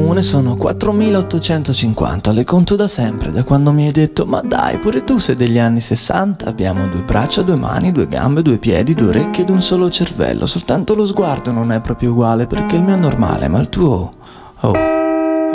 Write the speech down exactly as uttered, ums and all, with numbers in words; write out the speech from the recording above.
comune sono quattromilaottocentocinquanta, le conto da sempre, da quando mi hai detto ma dai, pure tu sei degli anni sessanta. Abbiamo due braccia, due mani, due gambe, due piedi, due orecchie ed un solo cervello. Soltanto lo sguardo non è proprio uguale perché il mio è normale, ma il tuo... Oh...